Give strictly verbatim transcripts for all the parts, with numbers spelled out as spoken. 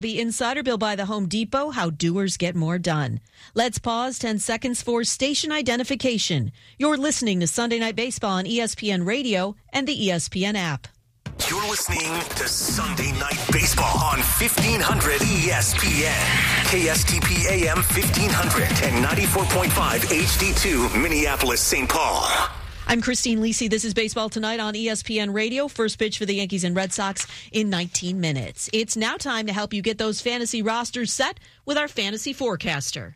The Insider Bill by the Home Depot, how doers get more done. Let's pause ten seconds for station identification. You're listening to Sunday Night Baseball on E S P N Radio and the E S P N app. You're listening to Sunday Night Baseball on fifteen hundred E S P N. K S T P A M fifteen hundred and ninety-four point five H D two, Minneapolis, Saint Paul. I'm Christine Lisi. This is Baseball Tonight on E S P N Radio. First pitch for the Yankees and Red Sox in nineteen minutes. It's now time to help you get those fantasy rosters set with our fantasy forecaster.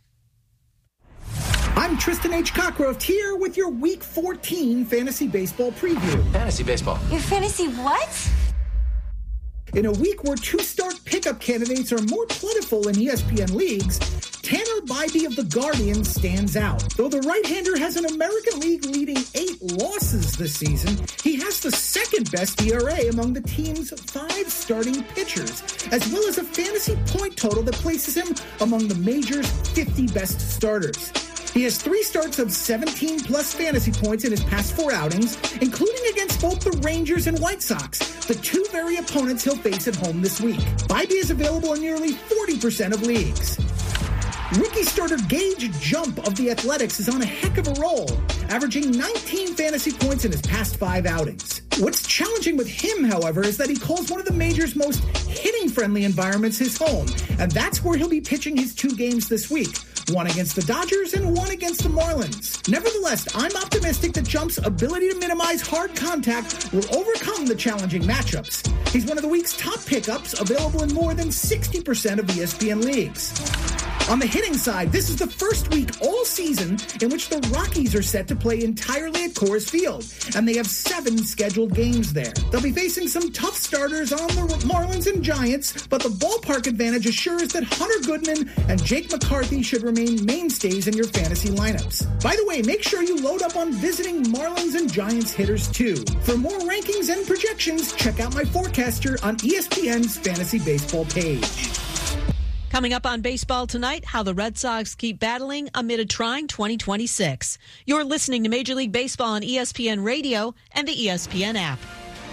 I'm Tristan H. Cockcroft here with your Week fourteen Fantasy Baseball preview. Fantasy Baseball. Your fantasy what? In a week where two-start pickup candidates are more plentiful in E S P N leagues, Tanner Bybee of the Guardian stands out. Though the right-hander has an American League leading eight losses this season, he has the second-best E R A among the team's five starting pitchers, as well as a fantasy point total that places him among the major's fifty best starters. He has three starts of seventeen-plus fantasy points in his past four outings, including against both the Rangers and White Sox, the two very opponents he'll face at home this week. Bybee is available in nearly forty percent of leagues. Rookie starter Gage Jump of the Athletics is on a heck of a roll, averaging nineteen fantasy points in his past five outings. What's challenging with him, however, is that he calls one of the major's most hitting-friendly environments his home, and that's where he'll be pitching his two games this week, one against the Dodgers and one against the Marlins. Nevertheless, I'm optimistic that Jump's ability to minimize hard contact will overcome the challenging matchups. He's one of the week's top pickups, available in more than sixty percent of E S P N leagues. On the hitting side, this is the first week all season in which the Rockies are set to play entirely at Coors Field, and they have seven scheduled games there. They'll be facing some tough starters on the Marlins and Giants, but the ballpark advantage assures that Hunter Goodman and Jake McCarthy should remain mainstays in your fantasy lineups. By the way, make sure you load up on visiting Marlins and Giants hitters too. For more rankings and projections, check out my forecaster on E S P N's Fantasy Baseball page. Coming up on Baseball Tonight, how the Red Sox keep battling amid a trying twenty twenty-six. You're listening to Major League Baseball on E S P N Radio and the E S P N app.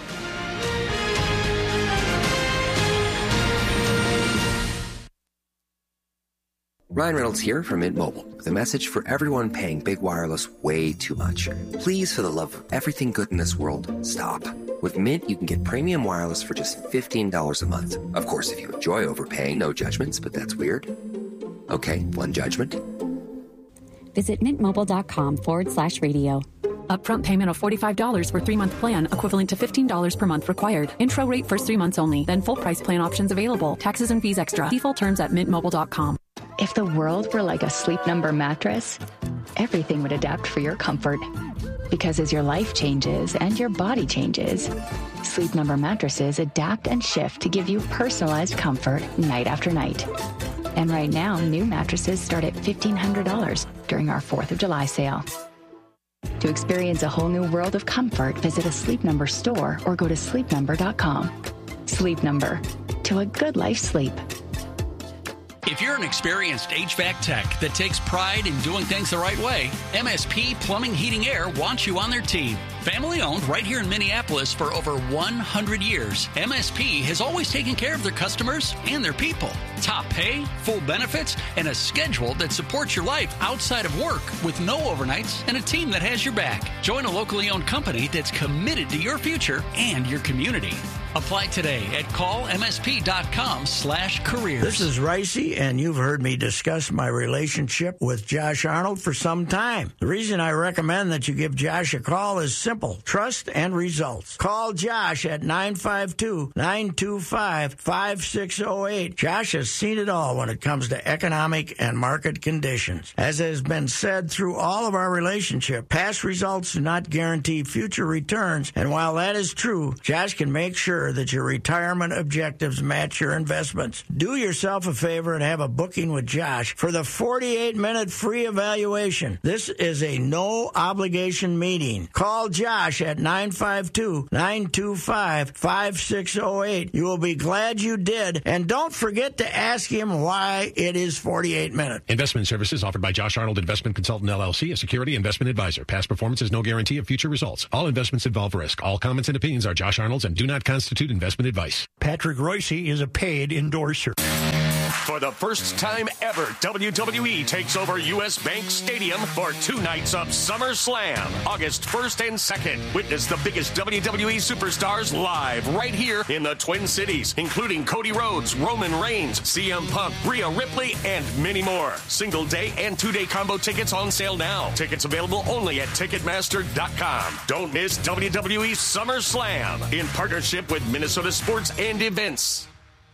Ryan Reynolds here from Mint Mobile with a message for everyone paying big wireless way too much. Please, for the love of everything good in this world, stop. With Mint, you can get premium wireless for just fifteen dollars a month. Of course, if you enjoy overpaying, no judgments, but that's weird. Okay, one judgment. Visit mintmobile.com forward slash radio. Upfront payment of forty-five dollars for three-month plan, equivalent to fifteen dollars per month required. Intro rate first three months only, then full price plan options available. Taxes and fees extra. See full terms at mint mobile dot com. If the world were like a Sleep Number mattress, everything would adapt for your comfort. Because as your life changes and your body changes, Sleep Number mattresses adapt and shift to give you personalized comfort night after night. And right now, new mattresses start at fifteen hundred dollars during our fourth of July sale. To experience a whole new world of comfort, visit a Sleep Number store or go to sleep number dot com. Sleep Number. To a good life sleep. If you're an experienced H V A C tech that takes pride in doing things the right way, M S P Plumbing, Heating, Air wants you on their team. Family owned right here in Minneapolis for over one hundred years, M S P has always taken care of their customers and their people. Top pay, full benefits, and a schedule that supports your life outside of work with no overnights and a team that has your back. Join a locally owned company that's committed to your future and your community. Apply today at call m s p dot com slash careers. This is Ricey, and you've heard me discuss my relationship with Josh Arnold for some time. The reason I recommend that you give Josh a call is simple: trust and results. Call Josh at nine five two, nine two five, five six zero eight. Josh has seen it all when it comes to economic and market conditions. As has been said through all of our relationship, past results do not guarantee future returns, and while that is true, Josh can make sure that your retirement objectives match your investments. Do yourself a favor and have a booking with Josh for the forty-eight minute free evaluation. This is a no-obligation meeting. Call Josh at nine five two, nine two five, five six zero eight. You will be glad you did, and don't forget to ask him why it is forty-eight minutes. Investment services offered by Josh Arnold Investment Consultant, L L C, a security investment advisor. Past performance is no guarantee of future results. All investments involve risk. All comments and opinions are Josh Arnold's and do not constitute investment advice. Patrick Royce is a paid endorser. For the first time ever, W W E takes over U S Bank Stadium for two nights of SummerSlam, August first and second. Witness the biggest W W E superstars live right here in the Twin Cities, including Cody Rhodes, Roman Reigns, C M Punk, Rhea Ripley, and many more. Single day and two-day combo tickets on sale now. Tickets available only at Ticketmaster dot com. Don't miss W W E SummerSlam in partnership with Minnesota Sports and Events.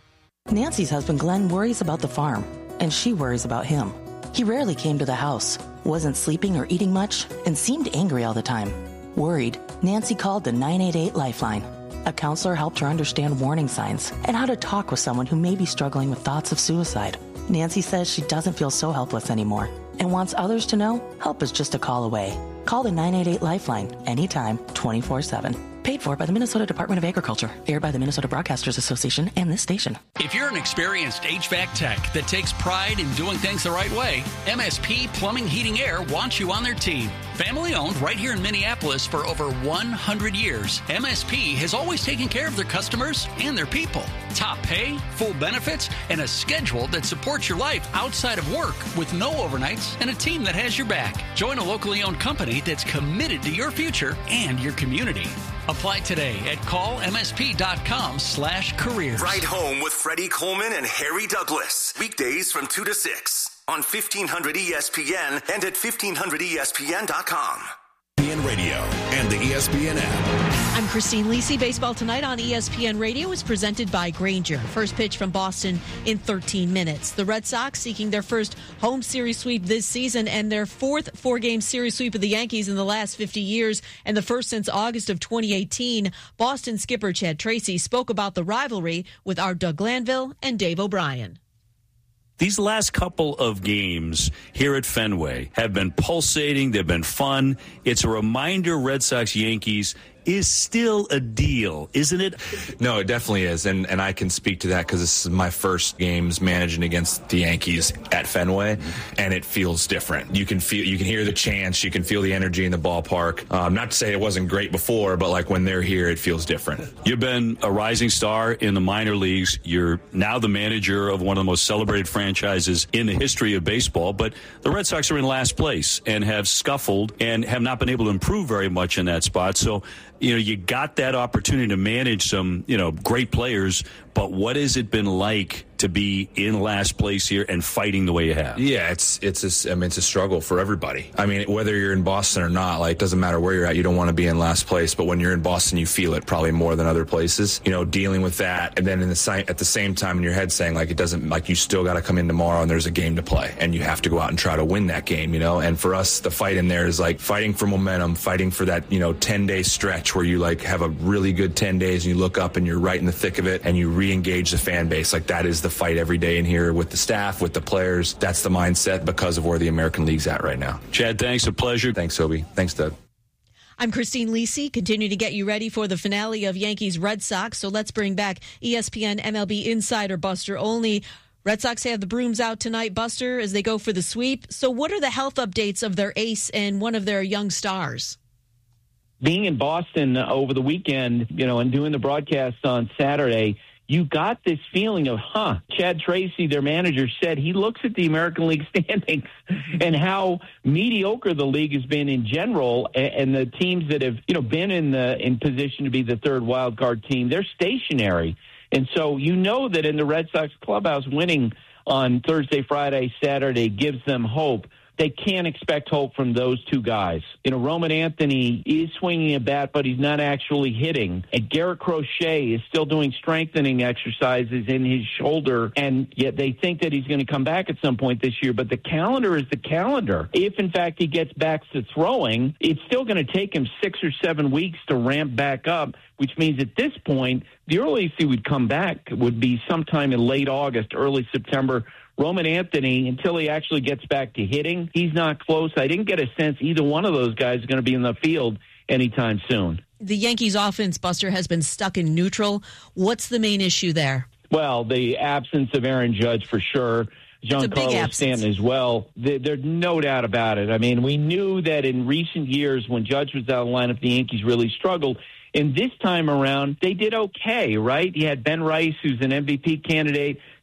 Nancy's husband Glenn worries about the farm, and she worries about him. He rarely came to the house, wasn't sleeping or eating much, and seemed angry all the time. Worried, Nancy called the nine eight eight Lifeline. A counselor helped her understand warning signs and how to talk with someone who may be struggling with thoughts of suicide. Nancy says she doesn't feel so helpless anymore and wants others to know help is just a call away. Call the nine eight eight Lifeline anytime, twenty-four seven. Paid for by the Minnesota Department of Agriculture. Aired by the Minnesota Broadcasters Association and this station. If you're an experienced H V A C tech that takes pride in doing things the right way, M S P Plumbing, Heating, Air wants you on their team. Family owned right here in Minneapolis for over one hundred years, M S P has always taken care of their customers and their people. Top pay, full benefits, and a schedule that supports your life outside of work with no overnights and a team that has your back. Join a locally owned company that's committed to your future and your community. Apply today at call M S P dot com slash careers. Ride home with Freddie Coleman and Harry Douglas. Weekdays from two to six on fifteen hundred E S P N and at fifteen hundred E S P N dot com. E S P N Radio and the E S P N app. I'm Christine Lisi. Baseball Tonight on E S P N Radio is presented by Grainger. First pitch from Boston in thirteen minutes. The Red Sox seeking their first home series sweep this season and their fourth four-game series sweep of the Yankees in the last fifty years and the first since August of twenty eighteen. Boston skipper Chad Tracy spoke about the rivalry with our Doug Glanville and Dave O'Brien. These last couple of games here at Fenway have been pulsating. They've been fun. It's a reminder Red Sox-Yankees is still a deal, isn't it? No, it definitely is, and and I can speak to that because this is my first games managing against the Yankees at Fenway, and it feels different. You can feel, you can hear the chants, you can feel the energy in the ballpark. Um, not to say it wasn't great before, but like when they're here, it feels different. You've been a rising star in the minor leagues. You're now the manager of one of the most celebrated franchises in the history of baseball, but the Red Sox are in last place and have scuffled and have not been able to improve very much in that spot. So, you know, you got that opportunity to manage some, you know, great players, but what has it been like to be in last place here and fighting the way you have? Yeah, it's it's a, I mean, it's a struggle for everybody. I mean, whether you're in Boston or not, like, doesn't matter where you're at, you don't want to be in last place, but when you're in Boston, you feel it probably more than other places, you know, dealing with that. And then in the at the same time in your head saying, like, it doesn't, like, you still got to come in tomorrow and there's a game to play and you have to go out and try to win that game, you know? And for us, the fight in there is like fighting for momentum, fighting for that, you know, ten day stretch where you like have a really good ten days and you look up and you're right in the thick of it and you re-engage the fan base. Like, that is the fight every day in here with the staff, with the players. That's the mindset because of where the American League's at right now. Chad, thanks. A pleasure. Thanks, Obi. Thanks, Doug. I'm Christine Lisi. Continue to get you ready for the finale of Yankees Red Sox. So let's bring back E S P N M L B insider Buster Olney. Red Sox have the brooms out tonight, Buster, as they go for the sweep. So what are the health updates of their ace and one of their young stars? Being in Boston over the weekend, you know, and doing the broadcast on Saturday, you got this feeling of, huh, Chad Tracy, their manager, said he looks at the American League standings and how mediocre the league has been in general, and the teams that have, you know, been in the in position to be the third wild card team, they're stationary. And so you know that in the Red Sox clubhouse, winning on Thursday, Friday, Saturday gives them hope. They can't expect hope from those two guys. You know, Roman Anthony is swinging a bat, but he's not actually hitting. And Garrett Crochet is still doing strengthening exercises in his shoulder, and yet they think that he's going to come back at some point this year. But the calendar is the calendar. If, in fact, he gets back to throwing, it's still going to take him six or seven weeks to ramp back up, which means at this point, the earliest he would come back would be sometime in late August, early September. Roman Anthony, until he actually gets back to hitting, he's not close. I didn't get a sense either one of those guys is going to be in the field anytime soon. The Yankees offense, Buster, has been stuck in neutral. What's the main issue there? Well, the absence of Aaron Judge for sure. Giancarlo Stanton as well. There's no doubt about it. I mean, we knew that in recent years when Judge was out of the lineup, the Yankees really struggled. And this time around, they did okay, right? You had Ben Rice, who's an M V P candidate,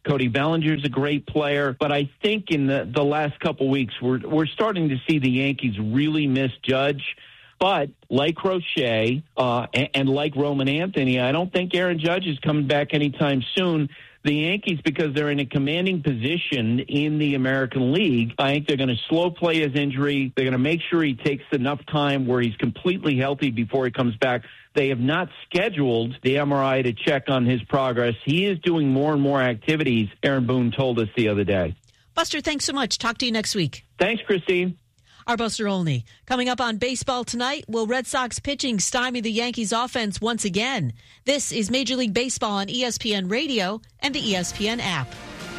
Cody Bellinger's a great player. But I think in the, the last couple weeks, we're, we're starting to see the Yankees really misjudge. But like Crochet uh, and, and like Roman Anthony, I don't think Aaron Judge is coming back anytime soon. The Yankees, because they're in a commanding position in the American League, I think they're going to slow play his injury. They're going to make sure he takes enough time where he's completely healthy before he comes back. They have not scheduled the M R I to check on his progress. He is doing more and more activities, Aaron Boone told us the other day. Buster, thanks so much. Talk to you next week. Thanks, Christine. Our Buster Olney. Coming up on Baseball Tonight, will Red Sox pitching stymie the Yankees offense once again? This is Major League Baseball on E S P N Radio and the E S P N app.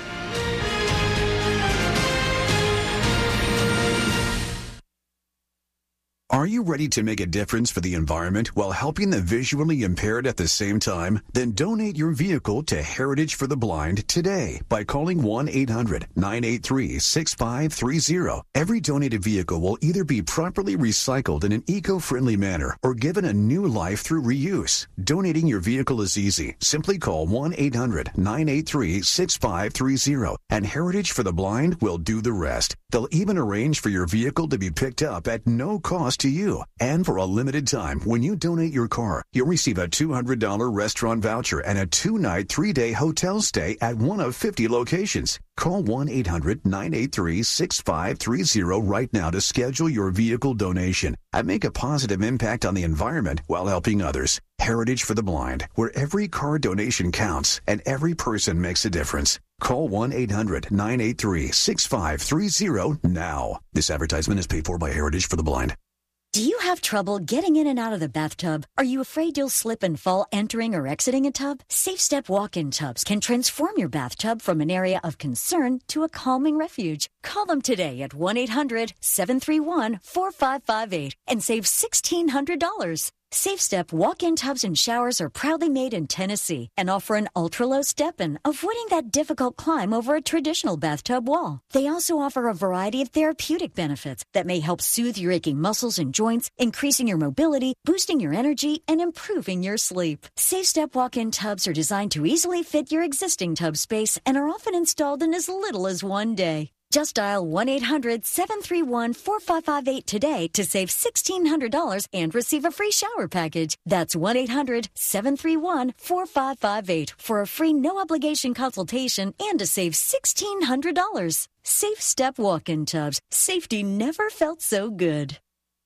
Are you ready to make a difference for the environment while helping the visually impaired at the same time? Then donate your vehicle to Heritage for the Blind today by calling one eight hundred nine eight three six five three zero. Every donated vehicle will either be properly recycled in an eco-friendly manner or given a new life through reuse. Donating your vehicle is easy. Simply call one eight hundred nine eight three six five three zero and Heritage for the Blind will do the rest. They'll even arrange for your vehicle to be picked up at no cost to you. And for a limited time, when you donate your car, you'll receive a two hundred dollars restaurant voucher and a two-night, three-day hotel stay at one of fifty locations. Call one eight hundred nine eight three six five three zero right now to schedule your vehicle donation and make a positive impact on the environment while helping others. Heritage for the Blind, where every car donation counts and every person makes a difference. Call one eight hundred nine eight three six five three zero now. This advertisement is paid for by Heritage for the Blind. Do you have trouble getting in and out of the bathtub? Are you afraid you'll slip and fall entering or exiting a tub? Safe Step walk-in tubs can transform your bathtub from an area of concern to a calming refuge. Call them today at one eight hundred seven three one four five five eight and save one thousand six hundred dollars. Safe Step walk-in tubs and showers are proudly made in Tennessee and offer an ultra-low step-in, avoiding that difficult climb over a traditional bathtub wall. They also offer a variety of therapeutic benefits that may help soothe your aching muscles and joints, increasing your mobility, boosting your energy, and improving your sleep. Safe Step walk-in tubs are designed to easily fit your existing tub space and are often installed in as little as one day. Just dial one eight hundred seven three one four five five eight today to save one thousand six hundred dollars and receive a free shower package. That's one eight hundred seven three one four five five eight for a free no-obligation consultation and to save one thousand six hundred dollars. Safe Step walk-in tubs. Safety never felt so good.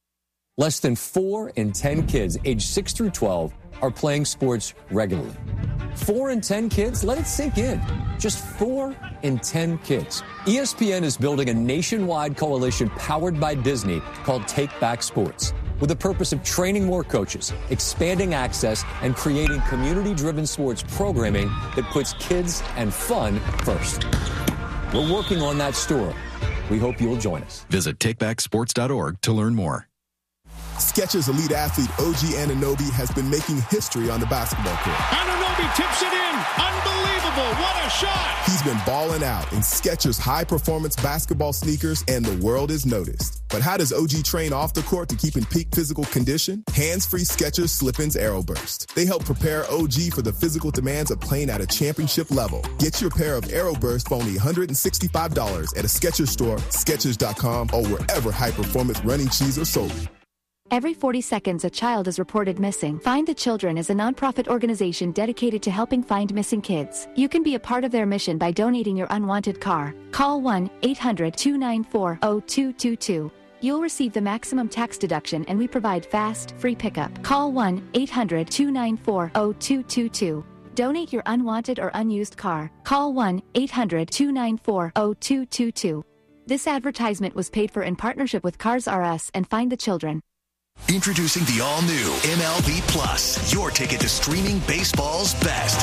Less than four in ten kids aged six through twelve are playing sports regularly. Four in ten kids? Let it sink in. Just four in ten kids. E S P N is building a nationwide coalition powered by Disney called Take Back Sports, with the purpose of training more coaches, expanding access, and creating community-driven sports programming that puts kids and fun first. We're working on that story. We hope you'll join us. Visit take back sports dot org to learn more. Skechers elite athlete O G Anunoby has been making history on the basketball court. Anunoby tips it in. Unbelievable. What a shot. He's been balling out in Skechers high-performance basketball sneakers, and the world has noticed. But how does O G train off the court to keep in peak physical condition? Hands-free Skechers Slip-ins AeroBurst. They help prepare O G for the physical demands of playing at a championship level. Get your pair of AeroBurst for only one hundred sixty-five dollars at a Skechers store, Skechers dot com, or wherever high-performance running shoes are sold. Every forty seconds, a child is reported missing. Find the Children is a nonprofit organization dedicated to helping find missing kids. You can be a part of their mission by donating your unwanted car. Call one eight hundred two nine four zero two two two. You'll receive the maximum tax deduction, and we provide fast, free pickup. Call one eight hundred two nine four zero two two two. Donate your unwanted or unused car. Call one eight hundred two nine four zero two two two. This advertisement was paid for in partnership with Cars R Us and Find the Children. Introducing the all-new M L B Plus, your ticket to streaming baseball's best.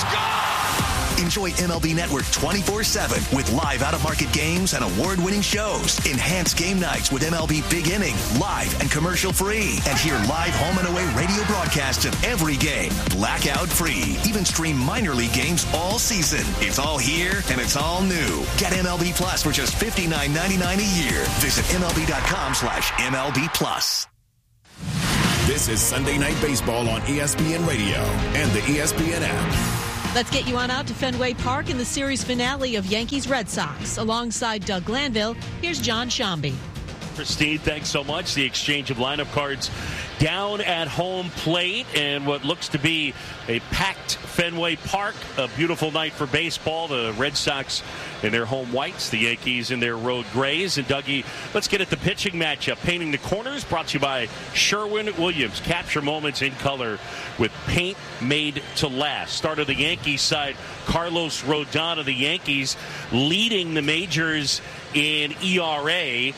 Enjoy M L B Network twenty-four seven with live out-of-market games and award-winning shows. Enhance game nights with M L B Big Inning, live and commercial-free. And hear live home and away radio broadcasts of every game, blackout-free. Even stream minor league games all season. It's all here, and it's all new. Get M L B Plus for just fifty-nine ninety-nine a year. Visit M L B dot com slash M L B Plus. This is Sunday Night Baseball on E S P N Radio and the E S P N app. Let's get you on out to Fenway Park in the series finale of Yankees-Red Sox. Alongside Doug Glanville, here's John Shambi. Christine, thanks so much. The exchange of lineup cards down at home plate and what looks to be a packed Fenway Park. A beautiful night for baseball. The Red Sox in their home whites, the Yankees in their road grays. And Dougie, let's get at the pitching matchup. Painting the corners, brought to you by Sherwin-Williams. Capture moments in color with paint made to last. Start of the Yankees side, Carlos Rodon of the Yankees leading the majors in E R A.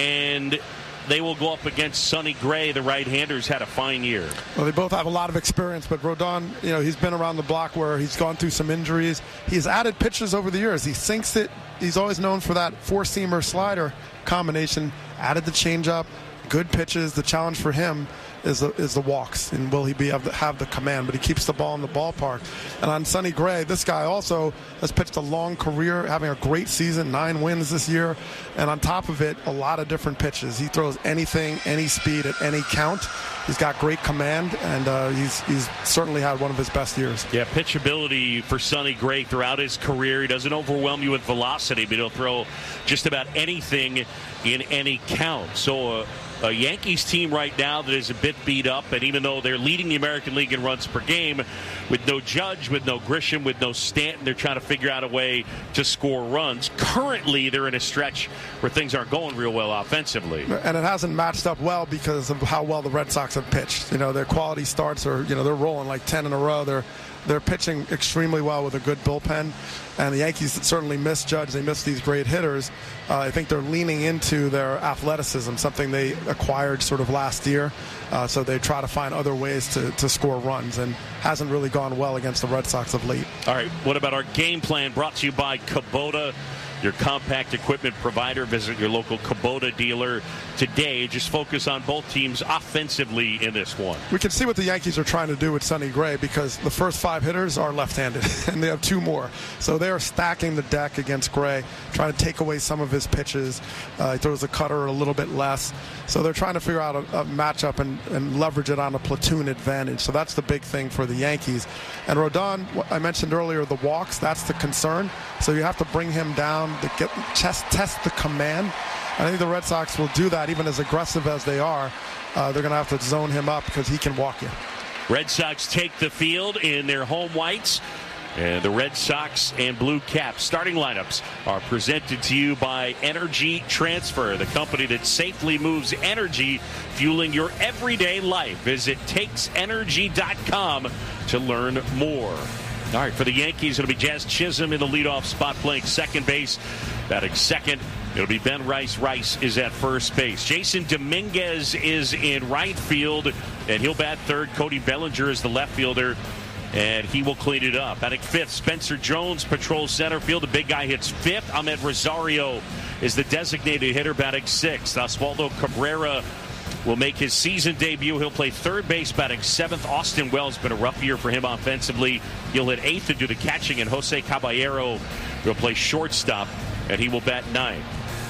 And they will go up against Sonny Gray. The right-handers had a fine year. Well, they both have a lot of experience, but Rodon, you know, he's been around the block where he's gone through some injuries. He's added pitches over the years. He sinks it. He's always known for that four-seamer slider combination. Added the changeup, good pitches. The challenge for him is the, is the walks, and will he be able to have the command? But he keeps the ball in the ballpark. And on Sonny Gray, this guy also has pitched a long career, having a great season, nine wins this year, and on top of it, a lot of different pitches. He throws anything, any speed at any count. He's got great command, and uh, he's he's certainly had one of his best years. Yeah, pitchability for Sonny Gray throughout his career. He doesn't overwhelm you with velocity, but he'll throw just about anything in any count. So uh, a Yankees team right now that is a bit beat up, and even though they're leading the American League in runs per game, with no Judge, with no Grisham, with no Stanton, they're trying to figure out a way to score runs. Currently, they're in a stretch where things aren't going real well offensively. And it hasn't matched up well because of how well the Red Sox have pitched. You know, their quality starts are, you know, they're rolling like ten in a row. They're They're pitching extremely well with a good bullpen, and the Yankees certainly miss Judge. They miss these great hitters. Uh, I think they're leaning into their athleticism, something they acquired sort of last year. Uh, so they try to find other ways to, to score runs, and hasn't really gone well against the Red Sox of late. All right, what about our game plan brought to you by Kubota, your compact equipment provider? Visit your local Kubota dealer today. Just focus on both teams offensively in this one. We can see what the Yankees are trying to do with Sonny Gray, because the first five hitters are left-handed, and they have two more. So they're stacking the deck against Gray, trying to take away some of his pitches. Uh, he throws the cutter a little bit less. So they're trying to figure out a, a matchup and, and leverage it on a platoon advantage. So that's the big thing for the Yankees. And Rodon, I mentioned earlier, the walks, that's the concern. So you have to bring him down to get test, test the command. I think the Red Sox will do that, even as aggressive as they are. Uh, they're going to have to zone him up because he can walk you. Red Sox take the field in their home whites. And the Red Sox and Blue Caps starting lineups are presented to you by Energy Transfer, the company that safely moves energy, fueling your everyday life. Visit takes energy dot com to learn more. All right, for the Yankees, it'll be Jazz Chisholm in the leadoff spot playing second base. Batting second, it'll be Ben Rice. Rice is at first base. Jason Dominguez is in right field, and he'll bat third. Cody Bellinger is the left fielder, and he will clean it up. Batting fifth, Spencer Jones patrols center field. The big guy hits fifth. Ahmed Rosario is the designated hitter, batting sixth. Oswaldo Cabrera will make his season debut. He'll play third base, batting seventh. Austin Wells, been a rough year for him offensively. He'll hit eighth and do the catching, and Jose Caballero will play shortstop, and he will bat ninth.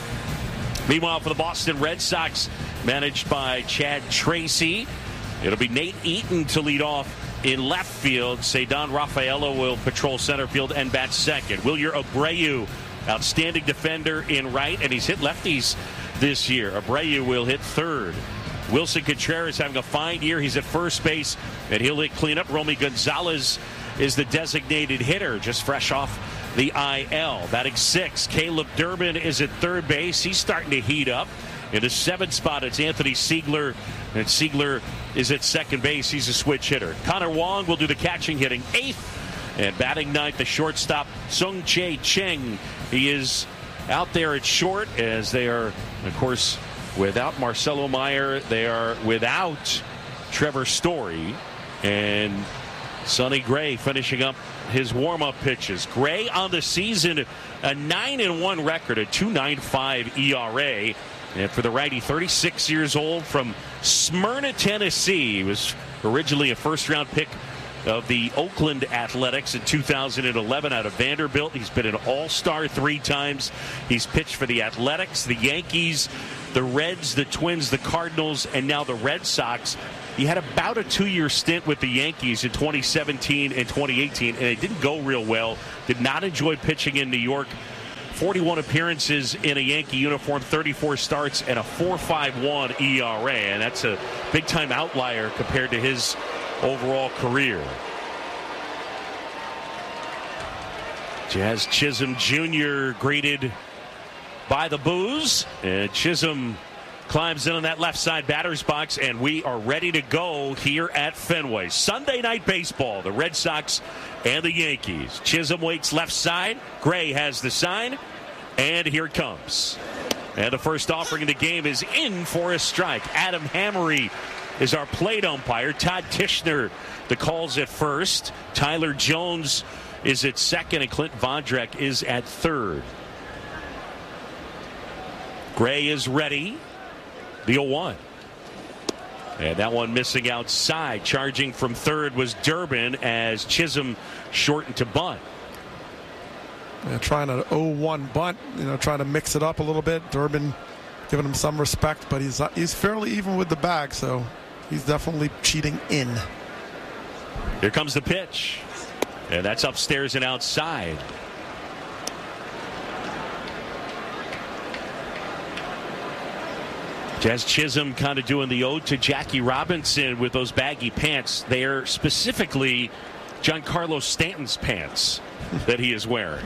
Meanwhile, for the Boston Red Sox, managed by Chad Tracy, it'll be Nate Eaton to lead off in left field. Cedon Rafaela will patrol center field and bat second. Wilyer Abreu, outstanding defender in right, and he's hit lefties this year. Abreu will hit third. Wilson Contreras having a fine year. He's at first base, and he'll hit cleanup. Romy Gonzalez is the designated hitter, just fresh off the I L. Batting six, Caleb Durbin is at third base. He's starting to heat up. In the seventh spot, it's Anthony Siegler, and Siegler is at second base. He's a switch hitter. Connor Wong will do the catching, hitting eighth. And batting ninth, the shortstop, Sung Chae Cheng. He is out there at short, as they are, of course, without Marcelo Meyer. They are without Trevor Story. And Sonny Gray finishing up his warm-up pitches. Gray on the season, a nine and one record, a two point nine five E R A. And for the righty, thirty-six years old, from Smyrna, Tennessee. He was originally a first-round pick of the Oakland Athletics in two thousand eleven out of Vanderbilt. He's been an all-star three times. He's pitched for the Athletics, the Yankees, the Reds, the Twins, the Cardinals, and now the Red Sox. he had about a two-year stint with the Yankees in twenty seventeen and twenty eighteen, and it didn't go real well. Did not enjoy pitching in New York. forty-one appearances in a Yankee uniform, thirty-four starts, and a four point five one E R A. And that's a big-time outlier compared to his overall career. Jazz Chisholm Junior greeted by the boos. And Chisholm climbs in on that left side batter's box, and we are ready to go here at Fenway. Sunday night baseball, the Red Sox and the Yankees. Chisholm waits left side. Gray has the sign, and here it comes. And the first offering of the game is in for a strike. Adam Hammery is our plate umpire. Todd Tishner the calls at first. Tyler Jones is at second, and Clint Vondrek is at third. Gray is ready. The oh one. And that one missing outside. Charging from third was Durbin as Chisholm shortened to bunt. Yeah, trying an oh one bunt, you know, trying to mix it up a little bit. Durbin giving him some respect, but he's he's fairly even with the bag, so he's definitely cheating in. Here comes the pitch. And that's upstairs and outside. Jazz Chisholm kind of doing the ode to Jackie Robinson with those baggy pants. They are specifically Giancarlo Stanton's pants that he is wearing.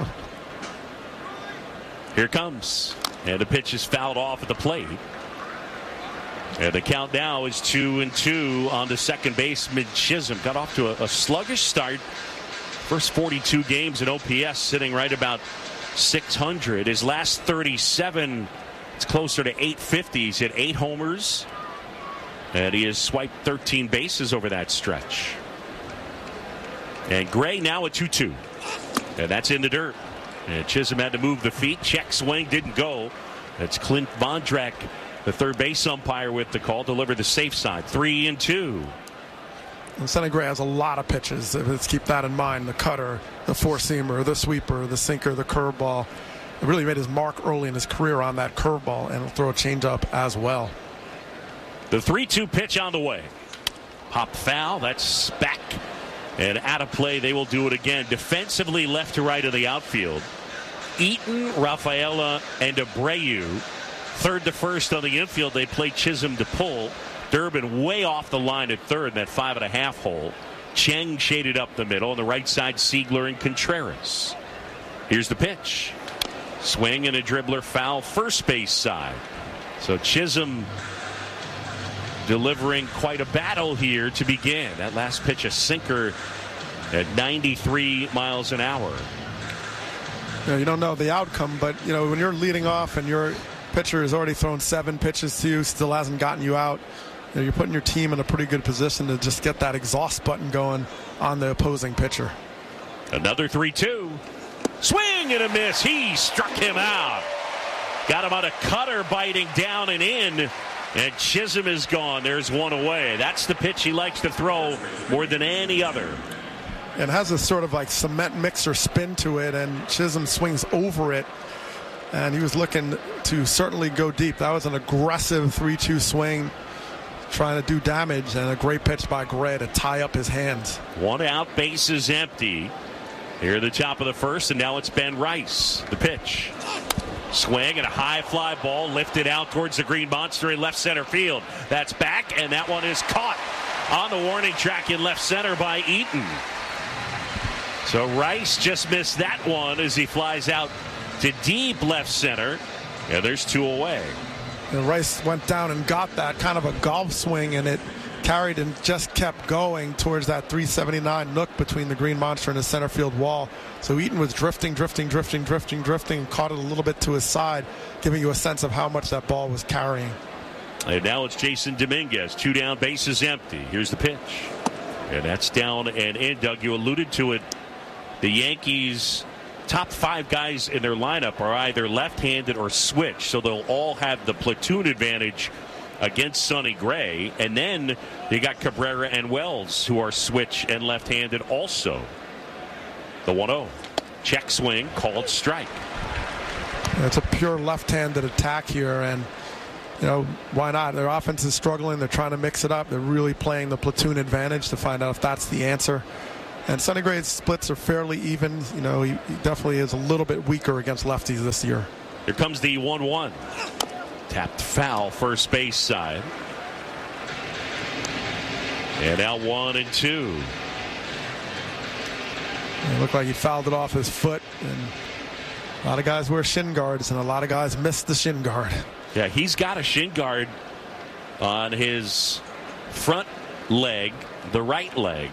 Here it comes. And the pitch is fouled off at the plate. And the count now is two and two on the second baseman. Chisholm got off to a, a sluggish start. First forty-two games in O P S, sitting right about six hundred. His last thirty-seven, it's closer to eight fifty. He's hit eight homers, and he has swiped thirteen bases over that stretch. And Gray now at two two. And that's in the dirt. And Chisholm had to move the feet. Check swing didn't go. That's Clint Vondrek, the third base umpire, with the call. Delivered the safe side. Three and two. And Sonny Gray has a lot of pitches. Let's keep that in mind. The cutter, the four-seamer, the sweeper, the sinker, the curveball. He really made his mark early in his career on that curveball, and he'll throw a changeup as well. The three two pitch on the way. Pop foul. That's back and out of play. They will do it again. Defensively left to right of the outfield. Eaton, Rafaela, and Abreu. Third to first on the infield. They play Chisholm to pull. Durbin way off the line at third in that five and a half hole. Cheng shaded up the middle. On the right side, Siegler and Contreras. Here's the pitch. Swing and a dribbler foul first base side. So Chisholm delivering quite a battle here to begin. That last pitch, a sinker at ninety-three miles an hour. You know, you don't know the outcome, but you know when you're leading off and your pitcher has already thrown seven pitches to you, still hasn't gotten you out. You know, you're putting your team in a pretty good position to just get that exhaust button going on the opposing pitcher. Another three two. Swing and a miss. He struck him out. Got him on a cutter biting down and in. And Chisholm is gone. There's one away. That's the pitch he likes to throw more than any other. And has a sort of like cement mixer spin to it, and Chisholm swings over it. And he was looking to certainly go deep. That was an aggressive three two swing, trying to do damage, and a great pitch by Gray to tie up his hands. One out, bases empty. Here at the top of the first, and now it's Ben Rice. The pitch. Swing and a high fly ball lifted out towards the Green Monster in left center field. That's back, and that one is caught on the warning track in left center by Eaton. So Rice just missed that one as he flies out to deep left center. And there's two away. And Rice went down and got that kind of a golf swing, and it carried and just kept going towards that three seventy-nine nook between the Green Monster and the center field wall. So Eaton was drifting, drifting, drifting, drifting, drifting, caught it a little bit to his side, giving you a sense of how much that ball was carrying. And now it's Jason Dominguez. Two down, bases empty. Here's the pitch. And that's down and in. Doug, you alluded to it. The Yankees' top five guys in their lineup are either left-handed or switch, so they'll all have the platoon advantage against Sonny Gray. And then you got Cabrera and Wells, who are switch and left-handed also. The one oh. Check swing, called strike. It's a pure left-handed attack here, and you know, why not? Their offense is struggling. They're trying to mix it up. They're really playing the platoon advantage to find out if that's the answer. And Sonny Gray's splits are fairly even. You know, he, he definitely is a little bit weaker against lefties this year. Here comes the one one. Tapped foul, first base side. And now one and two. It looked like he fouled it off his foot. And a lot of guys wear shin guards, and a lot of guys miss the shin guard. Yeah, he's got a shin guard on his front leg, the right leg.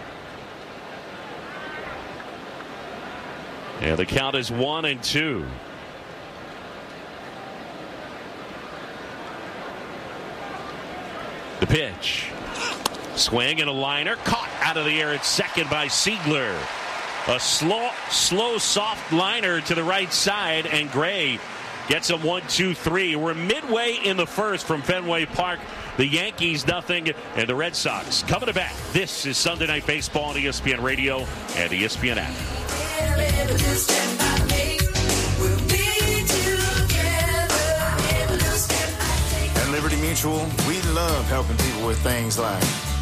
And the count is one and two. The pitch. Swing and a liner. Caught out of the air at second by Siegler. A slow, slow, soft liner to the right side, and Gray gets a one, two, three. We're midway in the first from Fenway Park. The Yankees nothing, and the Red Sox coming to bat. This is Sunday Night Baseball on E S P N Radio and the E S P N app. At Liberty Mutual, we love helping people with things like